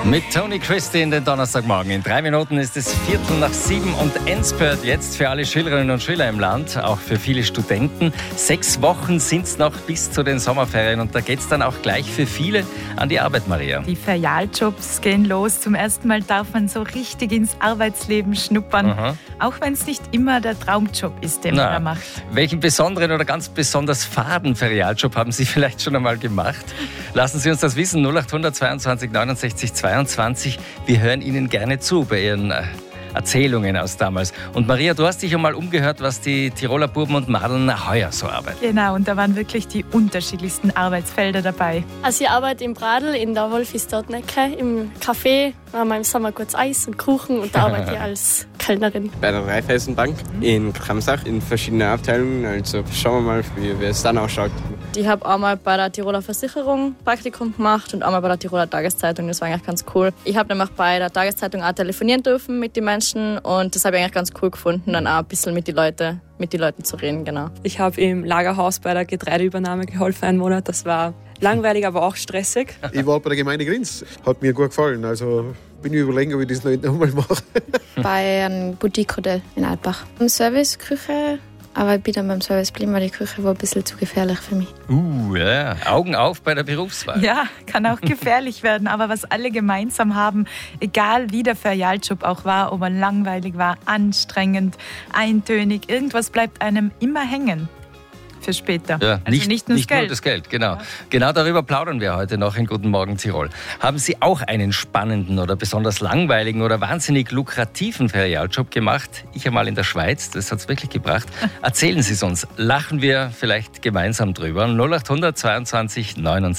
Mit Tony Christie in den Donnerstagmorgen. In 3 Minuten ist es 6:15 und Endspurt jetzt für alle Schülerinnen und Schüler im Land, auch für viele Studenten. 6 Wochen sind es noch bis zu den Sommerferien und da geht es dann auch gleich für viele an die Arbeit, Maria. Die Ferialjobs gehen los. Zum ersten Mal darf man so richtig ins Arbeitsleben schnuppern. Auch wenn es nicht immer der Traumjob ist, den man da macht. Welchen besonderen oder ganz besonders faden Ferialjob haben Sie vielleicht schon einmal gemacht? Lassen Sie uns das wissen. 0800 22 69 22. Wir hören Ihnen gerne zu bei Ihren Erzählungen aus damals. Und Maria, du hast dich einmal umgehört, was die Tiroler Buben und Madeln heuer so arbeiten. Genau, und da waren wirklich die unterschiedlichsten Arbeitsfelder dabei. Also ich arbeite im Bradl in der Wolfisdortnecke im Café. Da haben wir im Sommer kurz Eis und Kuchen und da arbeite ich als Kellnerin. Bei der Raiffeisenbank in Kramsach in verschiedenen Abteilungen. Also schauen wir mal, wie es dann ausschaut. Ich habe einmal bei der Tiroler Versicherung Praktikum gemacht und einmal bei der Tiroler Tageszeitung. Das war eigentlich ganz cool. Ich habe nämlich bei der Tageszeitung auch telefonieren dürfen mit den Menschen und das habe ich eigentlich ganz cool gefunden, dann auch ein bisschen mit den Leuten zu reden. Genau. Ich habe im Lagerhaus bei der Getreideübernahme geholfen, einen Monat. Das war langweilig, aber auch stressig. Ich war bei der Gemeinde Grins. Hat mir gut gefallen. Also bin ich überlegen, ob ich das noch einmal mache. Bei einem Boutique-Hotel in Altbach. Serviceküche. Aber ich bin dann beim Service geblieben, weil die Küche war ein bisschen zu gefährlich für mich. Ja. Augen auf bei der Berufswahl. Ja, kann auch gefährlich werden. Aber was alle gemeinsam haben, egal wie der Ferialjob auch war, ob er langweilig war, anstrengend, eintönig, irgendwas bleibt einem immer hängen. Für später. Ja, also nicht nur das Geld, genau. Ja. Genau darüber plaudern wir heute noch in Guten Morgen Tirol. Haben Sie auch einen spannenden oder besonders langweiligen oder wahnsinnig lukrativen Ferialjob gemacht? Ich einmal in der Schweiz, das hat es wirklich gebracht. Erzählen Sie es uns. Lachen wir vielleicht gemeinsam drüber. 0800 22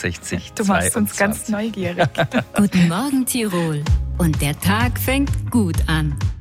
69 Du machst 22. Uns ganz neugierig. Guten Morgen Tirol. Und der Tag fängt gut an.